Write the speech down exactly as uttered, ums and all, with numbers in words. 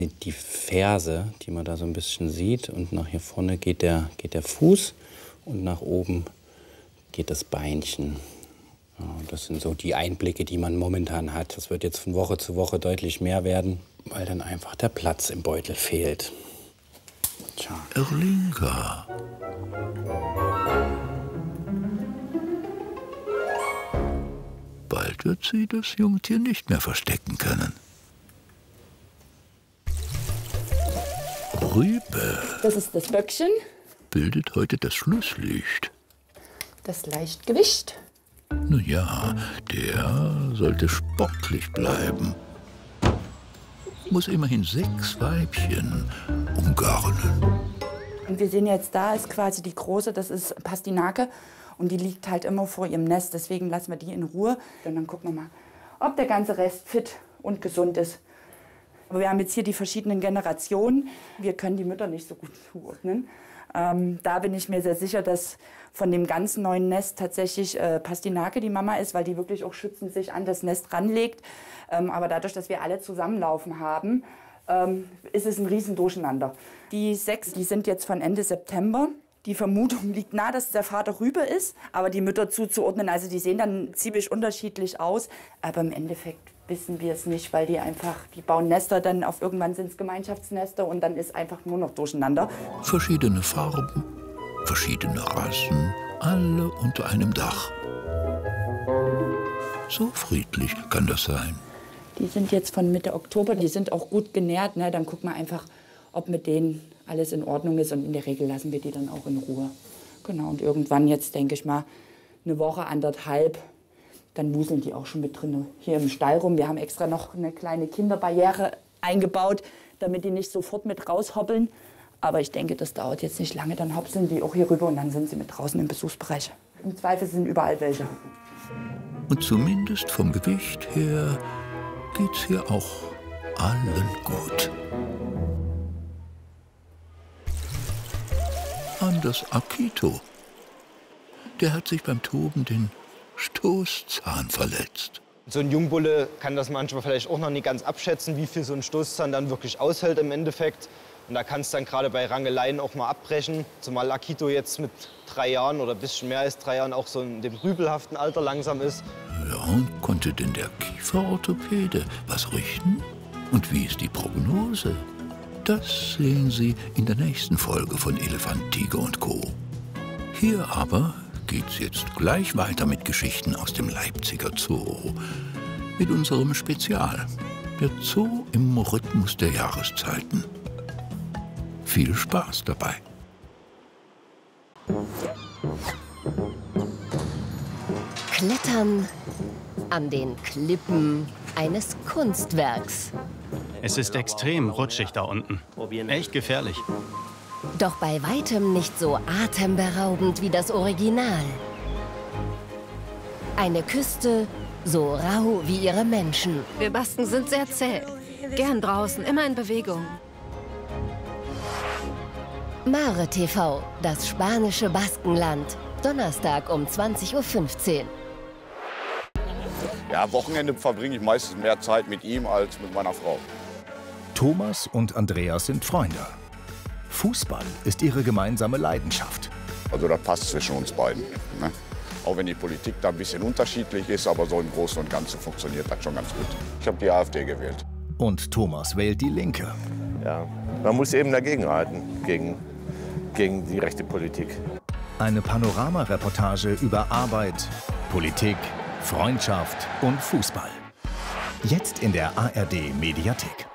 Die Ferse, die man da so ein bisschen sieht, und nach hier vorne geht der, geht der Fuß und nach oben geht das Beinchen. Ja, das sind so die Einblicke, die man momentan hat. Das wird jetzt von Woche zu Woche deutlich mehr werden, weil dann einfach der Platz im Beutel fehlt. Tja. Erlinga. Bald wird sie das Jungtier nicht mehr verstecken können. Rübe. Das ist das Böckchen. Bildet heute das Schlusslicht. Das Leichtgewicht. Nun ja, der sollte sportlich bleiben. Muss immerhin sechs Weibchen umgarnen. Und wir sehen jetzt, da ist quasi die große, das ist Pastinake. Und die liegt halt immer vor ihrem Nest. Deswegen lassen wir die in Ruhe. Und dann gucken wir mal, ob der ganze Rest fit und gesund ist. Aber wir haben jetzt hier die verschiedenen Generationen. Wir können die Mütter nicht so gut zuordnen. Ähm, da bin ich mir sehr sicher, dass von dem ganzen neuen Nest tatsächlich äh, Pastinake die Mama ist, weil die wirklich auch schützend sich an das Nest ranlegt. Ähm, aber dadurch, dass wir alle zusammenlaufen haben, ähm, ist es ein Riesendurcheinander. Die sechs, die sind jetzt von Ende September. Die Vermutung liegt nahe, dass der Vater Rübe ist, aber die Mütter zuzuordnen, also die sehen dann ziemlich unterschiedlich aus. Aber im Endeffekt wissen wir es nicht, weil die einfach, die bauen Nester, dann auf irgendwann sind es Gemeinschaftsnester und dann ist einfach nur noch durcheinander. Verschiedene Farben, verschiedene Rassen, alle unter einem Dach. So friedlich kann das sein. Die sind jetzt von Mitte Oktober, die sind auch gut genährt, ne? Dann gucken wir einfach, ob mit denen alles in Ordnung ist, und in der Regel lassen wir die dann auch in Ruhe. Genau, und irgendwann jetzt, denke ich mal, eine Woche, anderthalb, dann wuseln die auch schon mit drin hier im Stall rum. Wir haben extra noch eine kleine Kinderbarriere eingebaut, damit die nicht sofort mit raushoppeln. Aber ich denke, das dauert jetzt nicht lange, dann hopseln die auch hier rüber und dann sind sie mit draußen im Besuchsbereich. Im Zweifel sind überall welche. Und zumindest vom Gewicht her geht's hier auch allen gut. Anders Akito. Der hat sich beim Toben den Stoßzahn verletzt. So ein Jungbulle kann das manchmal vielleicht auch noch nicht ganz abschätzen, wie viel so ein Stoßzahn dann wirklich aushält im Endeffekt. Und da kann es dann gerade bei Rangeleien auch mal abbrechen. Zumal Akito jetzt mit drei Jahren oder ein bisschen mehr als drei Jahren auch so in dem rübelhaften Alter langsam ist. Ja, und konnte denn der Kieferorthopäde was richten? Und wie ist die Prognose? Das sehen Sie in der nächsten Folge von Elefant, Tiger und Co. Hier aber geht's jetzt gleich weiter mit Geschichten aus dem Leipziger Zoo. Mit unserem Spezial, der Zoo im Rhythmus der Jahreszeiten. Viel Spaß dabei. Klettern an den Klippen eines Kunstwerks. Es ist extrem rutschig da unten. Echt gefährlich. Doch bei weitem nicht so atemberaubend wie das Original. Eine Küste so rau wie ihre Menschen. Wir Basken sind sehr zäh. Gern draußen, immer in Bewegung. Mare T V, das spanische Baskenland. Donnerstag um zwanzig Uhr fünfzehn. Ja, Wochenende verbringe ich meistens mehr Zeit mit ihm als mit meiner Frau. Thomas und Andreas sind Freunde. Fußball ist ihre gemeinsame Leidenschaft. Also das passt zwischen uns beiden. Ne? Auch wenn die Politik da ein bisschen unterschiedlich ist, aber so im Großen und Ganzen funktioniert das schon ganz gut. Ich habe die AfD gewählt. Und Thomas wählt die Linke. Ja, man muss eben dagegenhalten, gegen, gegen die rechte Politik. Eine Panorama-Reportage über Arbeit, Politik, Freundschaft und Fußball. Jetzt in der A R D Mediathek.